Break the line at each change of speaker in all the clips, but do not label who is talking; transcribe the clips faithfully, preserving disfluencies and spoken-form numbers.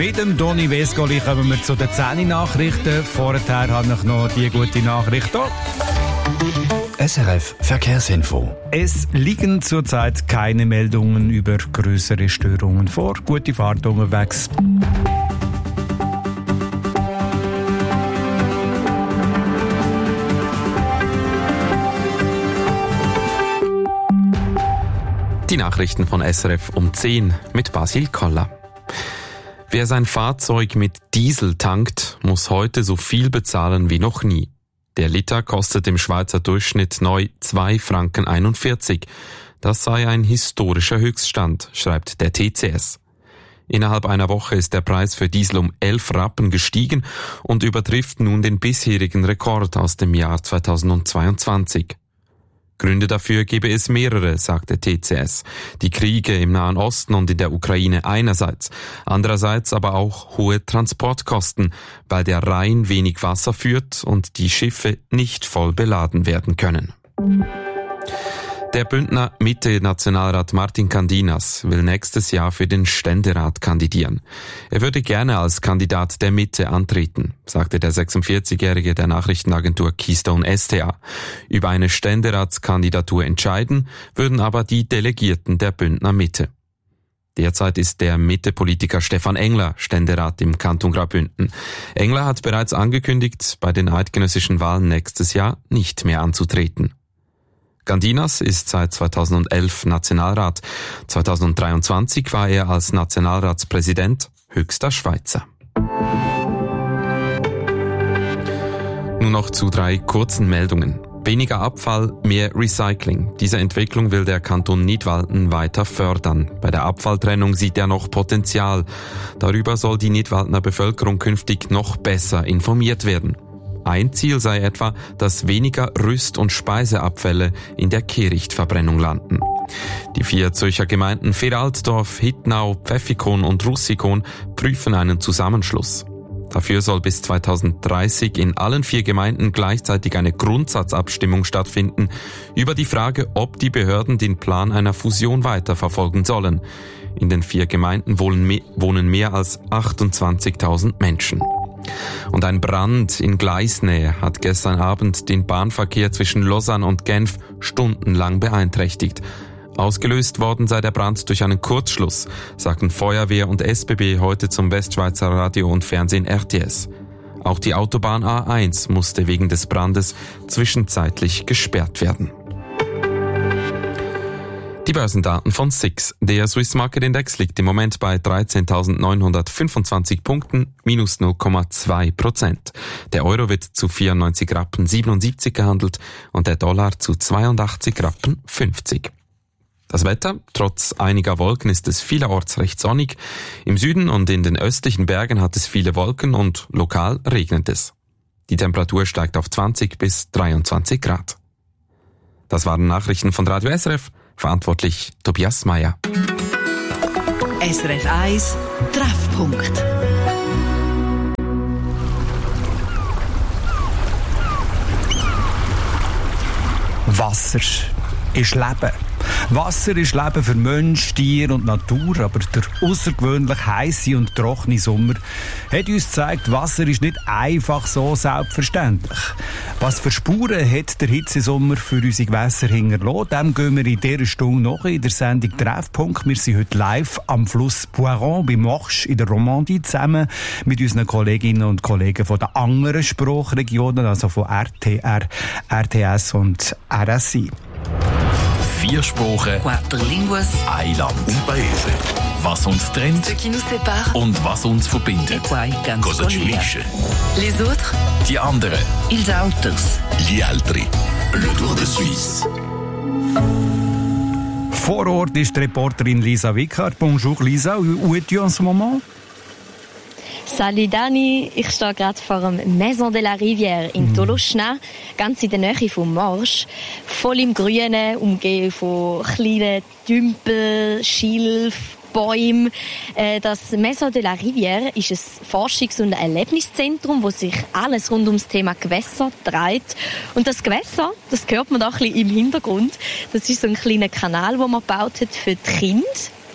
Mit dem Doni Vescoli kommen wir zu den zehn Nachrichten. Vorher habe ich noch die gute Nachricht hier.
S R F Verkehrsinfo.
Es liegen zurzeit keine Meldungen über größere Störungen vor. Gute Fahrt unterwegs.
Die Nachrichten von S R F um zehn mit Basil Koller. Wer sein Fahrzeug mit Diesel tankt, muss heute so viel bezahlen wie noch nie. Der Liter kostet im Schweizer Durchschnitt neu zwei Franken einundvierzig. Das sei ein historischer Höchststand, schreibt der T C S. Innerhalb einer Woche ist der Preis für Diesel um elf Rappen gestiegen und übertrifft nun den bisherigen Rekord aus dem Jahr zweitausendzweiundzwanzig. Gründe dafür gebe es mehrere, sagt der T C S. Die Kriege im Nahen Osten und in der Ukraine einerseits, andererseits aber auch hohe Transportkosten, weil der Rhein wenig Wasser führt und die Schiffe nicht voll beladen werden können. Der Bündner Mitte-Nationalrat Martin Candinas will nächstes Jahr für den Ständerat kandidieren. Er würde gerne als Kandidat der Mitte antreten, sagte der sechsundvierzigjährige der Nachrichtenagentur Keystone S T A. Über eine Ständeratskandidatur entscheiden würden aber die Delegierten der Bündner Mitte. Derzeit ist der Mitte-Politiker Stefan Engler Ständerat im Kanton Graubünden. Engler hat bereits angekündigt, bei den eidgenössischen Wahlen nächstes Jahr nicht mehr anzutreten. Candinas ist seit zweitausendelf Nationalrat. zweitausenddreiundzwanzig war er als Nationalratspräsident höchster Schweizer. Nun noch zu drei kurzen Meldungen. Weniger Abfall, mehr Recycling. Diese Entwicklung will der Kanton Nidwalden weiter fördern. Bei der Abfalltrennung sieht er noch Potenzial. Darüber soll die Nidwaldener Bevölkerung künftig noch besser informiert werden. Ein Ziel sei etwa, dass weniger Rüst- und Speiseabfälle in der Kehrichtverbrennung landen. Die vier Zürcher Gemeinden Feraltdorf, Hittnau, Pfäffikon und Russikon prüfen einen Zusammenschluss. Dafür soll bis zweitausenddreißig in allen vier Gemeinden gleichzeitig eine Grundsatzabstimmung stattfinden über die Frage, ob die Behörden den Plan einer Fusion weiterverfolgen sollen. In den vier Gemeinden wohnen mehr als achtundzwanzigtausend Menschen. Und ein Brand in Gleisnähe hat gestern Abend den Bahnverkehr zwischen Lausanne und Genf stundenlang beeinträchtigt. Ausgelöst worden sei der Brand durch einen Kurzschluss, sagten Feuerwehr und S B B heute zum Westschweizer Radio und Fernsehen R T S. Auch die Autobahn A eins musste wegen des Brandes zwischenzeitlich gesperrt werden. Die Börsendaten von S I X. Der Swiss Market Index liegt im Moment bei dreizehntausendneunhundertfünfundzwanzig Punkten, minus null Komma zwei Prozent. Der Euro wird zu vierundneunzig Rappen siebenundsiebzig gehandelt und der Dollar zu zweiundachtzig Rappen fünfzig. Das Wetter: Trotz einiger Wolken ist es vielerorts recht sonnig. Im Süden und in den östlichen Bergen hat es viele Wolken und lokal regnet es. Die Temperatur steigt auf zwanzig bis dreiundzwanzig Grad. Das waren Nachrichten von Radio S R F. Verantwortlich Tobias Meyer.
S R F eins Treffpunkt.
Wasser ist Leben. Wasser ist Leben für Mensch, Tier und Natur, aber der außergewöhnlich heisse und trockene Sommer hat uns gezeigt, Wasser ist nicht einfach so selbstverständlich. Was für Spuren hat der Hitzesommer für unsere Gewässer hinterlassen? Dem gehen wir in dieser Stunde noch in der Sendung Treffpunkt. Wir sind heute live am Fluss Boiron bei Morges in der Romandie zusammen mit unseren Kolleginnen und Kollegen von den anderen Sprachregionen, also von R T R, R T S und R S I.
Vier Sprachen,
Quattro Linguas,
ein Land und Paese. Was uns trennt
ce qui nous sépare,
und was uns verbindet. Cosa ci unisce?
Les autres,
Die anderen.
ils autres.
Gli altri. Le Tour de Suisse.
Vor Ort ist die Reporterin Lisa Wickard. Bonjour Lisa, où es-tu en ce moment?
Salut Dani, ich stehe gerade vor dem Maison de la Rivière in Toloschna, ganz in der Nähe vom Marsch, voll im Grünen, umgeben von kleinen Tümpeln, Schilf, Bäumen. Das Maison de la Rivière ist ein Forschungs- und Erlebniszentrum, wo sich alles rund ums Thema Gewässer dreht. Und das Gewässer, das hört man da ein bisschen im Hintergrund, das ist so ein kleiner Kanal, den man gebaut hat für die Kinder.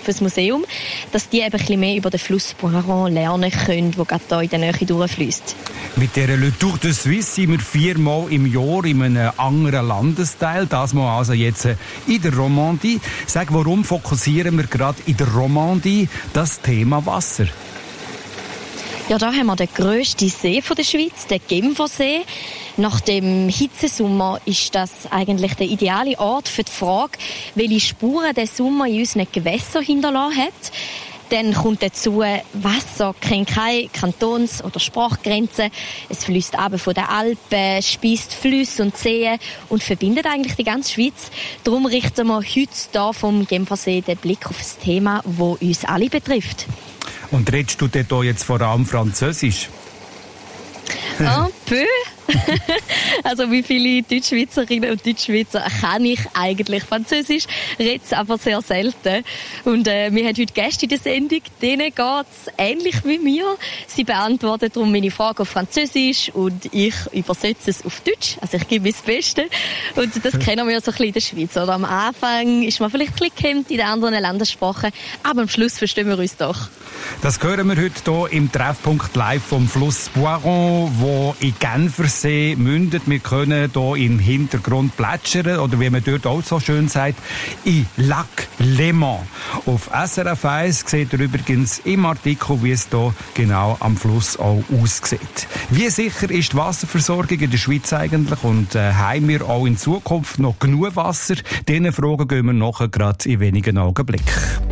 für das Museum, dass die eben ein bisschen mehr über den Fluss Boiron lernen können, der gerade hier in der Nähe durchfließt.
Mit dieser Le Tour de Suisse sind wir viermal im Jahr in einem anderen Landesteil. Das mal also jetzt in der Romandie. Sag, warum fokussieren wir gerade in der Romandie das Thema Wasser?
Ja, da haben wir den grössten See der Schweiz, den Genfersee. Nach dem Hitzesommer ist das eigentlich der ideale Ort für die Frage, welche Spuren der Sommer in unseren Gewässern hinterlassen hat. Dann kommt dazu, Wasser kennt keine Kantons- oder Sprachgrenzen. Es fließt ab von den Alpen, speist Flüsse und Seen und verbindet eigentlich die ganze Schweiz. Darum richten wir heute hier vom Genfersee den Blick auf das Thema, das uns alle betrifft.
Und redest du dort jetzt vor allem Französisch?
Un peu. Also wie viele Deutschschweizerinnen und Deutschschweizer kann ich eigentlich Französisch, rede es aber sehr selten. Und äh, wir haben heute Gäste in der Sendung, denen geht es ähnlich wie mir. Sie beantworten darum meine Fragen auf Französisch und ich übersetze es auf Deutsch. Also ich gebe mein Bestes. Und das kennen wir ja so ein bisschen in der Schweiz. Oder am Anfang ist man vielleicht ein bisschen gehemmt in den anderen Landessprachen, aber am Schluss verstehen wir uns doch.
Das hören wir heute hier im Treffpunkt live vom Fluss Boiron, wo in Genfersee mündet. Wir können hier im Hintergrund plätschern, oder wie man dort auch so schön sagt, in Lac Léman. Auf S R F eins seht ihr übrigens im Artikel, wie es hier genau am Fluss auch aussieht. Wie sicher ist die Wasserversorgung in der Schweiz eigentlich und äh, haben wir auch in Zukunft noch genug Wasser? Diesen Fragen gehen wir nachher gerade in wenigen Augenblicken.